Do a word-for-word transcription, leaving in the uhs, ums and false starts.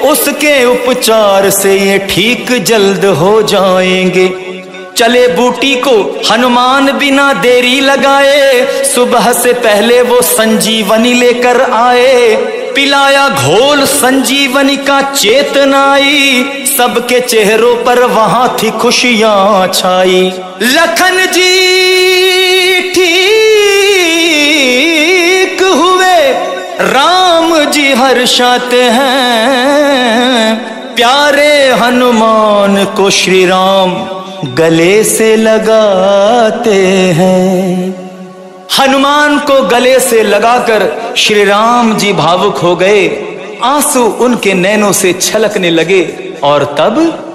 उसके उपचार से ये ठीक जल्द हो जाएंगे। चले बूटी को हनुमान बिना देरी लगाए, सुबह से पहले वो संजीवनी लेकर आए। पिलाया घोल संजीवनी का चेतनाई, सबके चेहरों पर वहां थी खुशियां छाई। लखन जी ठीक हुए, राम जी हर्षाते हैं, प्यारे हनुमान को श्री राम गले से लगाते हैं। हनुमान को गले से लगाकर श्री राम जी भावुक हो गए, आंसू उनके नैनों से छलकने लगे। और तब